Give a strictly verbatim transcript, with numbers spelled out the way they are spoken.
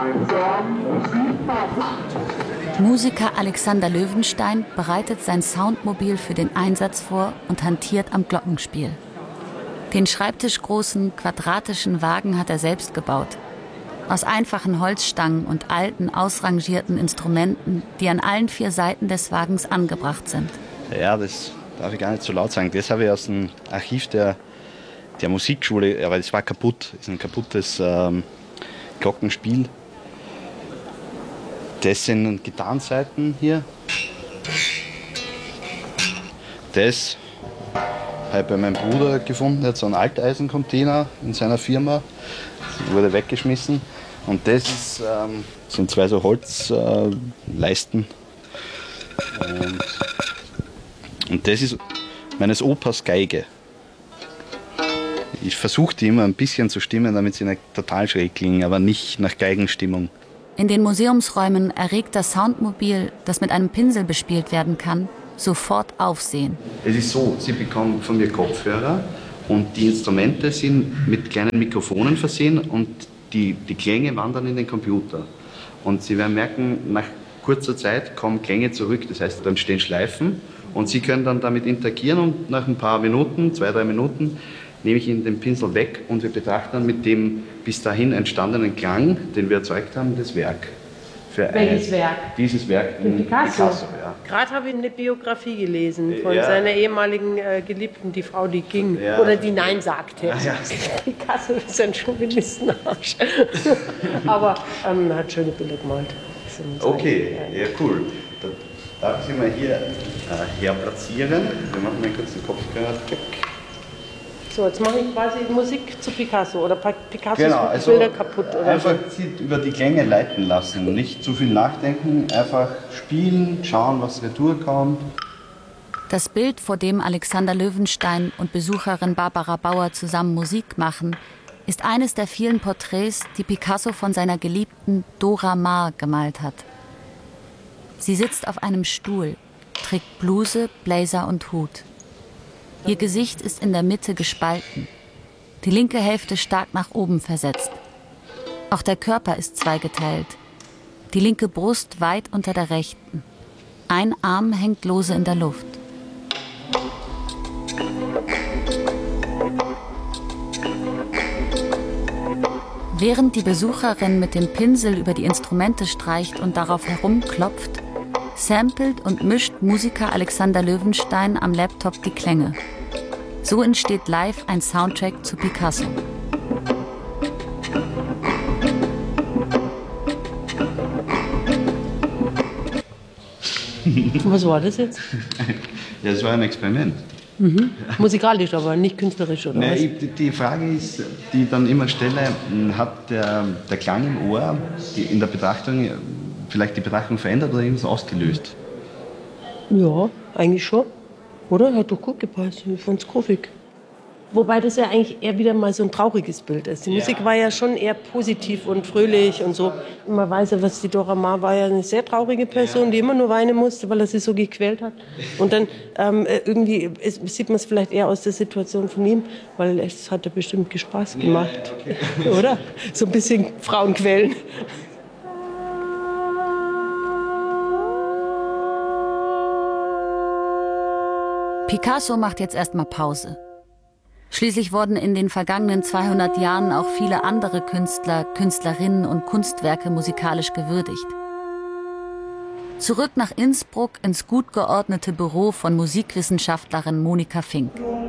Musiker Alexander Löwenstein bereitet sein Soundmobil für den Einsatz vor und hantiert am Glockenspiel. Den schreibtischgroßen, quadratischen Wagen hat er selbst gebaut. Aus einfachen Holzstangen und alten, ausrangierten Instrumenten, die an allen vier Seiten des Wagens angebracht sind. Ja, das darf ich gar nicht so laut sagen. Das habe ich aus dem Archiv der, der Musikschule, aber das war kaputt. Das ist ein kaputtes ähm, Glockenspiel. Das sind Gitarrenseiten hier. Das habe ich bei meinem Bruder gefunden. Er hat so einen Alteisencontainer in seiner Firma. Das wurde weggeschmissen. Und das ist, ähm, sind zwei so Holzleisten. Äh, und, und das ist meines Opas Geige. Ich versuche die immer ein bisschen zu stimmen, damit sie nicht total schräg klingen, aber nicht nach Geigenstimmung. In den Museumsräumen erregt das Soundmobil, das mit einem Pinsel bespielt werden kann, sofort Aufsehen. Es ist so, Sie bekommen von mir Kopfhörer und die Instrumente sind mit kleinen Mikrofonen versehen und die, die Klänge wandern in den Computer. Und Sie werden merken, nach kurzer Zeit kommen Klänge zurück, das heißt, dann stehen Schleifen und Sie können dann damit interagieren und nach ein paar Minuten, zwei, drei Minuten, nehme ich Ihnen den Pinsel weg und wir betrachten dann mit dem bis dahin entstandenen Klang, den wir erzeugt haben, das Werk. Für Welches ein, Werk? Dieses Werk in Picasso. Picasso ja. Gerade habe ich eine Biografie gelesen von ja. seiner ehemaligen äh, Geliebten, die Frau, die ging ja. oder die Nein sagte. Ja, ja. Picasso ist ein Chauvinistenarsch. Aber ähm, er hat schöne Bilder gemalt. Okay, ja, cool. Da darf ich Sie mal hier äh, her platzieren. Wir machen mal kurz den Kopfhörer weg. So, jetzt mache ich quasi Musik zu Picasso oder Picassos genau, also Bilder kaputt. Oder einfach so. Über die Klänge leiten lassen, nicht zu viel nachdenken, einfach spielen, schauen, was retour kommt. Das Bild, vor dem Alexander Löwenstein und Besucherin Barbara Bauer zusammen Musik machen, ist eines der vielen Porträts, die Picasso von seiner Geliebten Dora Maar gemalt hat. Sie sitzt auf einem Stuhl, trägt Bluse, Blazer und Hut. Ihr Gesicht ist in der Mitte gespalten, die linke Hälfte stark nach oben versetzt. Auch der Körper ist zweigeteilt, die linke Brust weit unter der rechten. Ein Arm hängt lose in der Luft. Während die Besucherin mit dem Pinsel über die Instrumente streicht und darauf herumklopft, samplet und mischt Musiker Alexander Löwenstein am Laptop die Klänge. So entsteht live ein Soundtrack zu Picasso. Was war das jetzt? Ja, das war ein Experiment. Mhm. Musikalisch, aber nicht künstlerisch, oder nee, was? Ich, die Frage ist, die ich dann immer stelle, hat der, der Klang im Ohr die, in der Betrachtung vielleicht die Betrachtung verändert oder irgendwas ausgelöst? Ja, eigentlich schon. Oder? Hat doch gut gepasst. Ich fand's gruffig. Wobei das ja eigentlich eher wieder mal so ein trauriges Bild ist. Die ja. Musik war ja schon eher positiv und fröhlich und so. Man weiß ja, was die Dora Maar war ja eine sehr traurige Person, ja. die immer nur weinen musste, weil er sie so gequält hat. Und dann ähm, irgendwie ist, sieht man es vielleicht eher aus der Situation von ihm, weil es hat er bestimmt Spaß gemacht. Ja, okay. Oder? So ein bisschen Frauen quälen. Picasso macht jetzt erstmal Pause. Schließlich wurden in den vergangenen zweihundert Jahren auch viele andere Künstler, Künstlerinnen und Kunstwerke musikalisch gewürdigt. Zurück nach Innsbruck ins gut geordnete Büro von Musikwissenschaftlerin Monika Fink.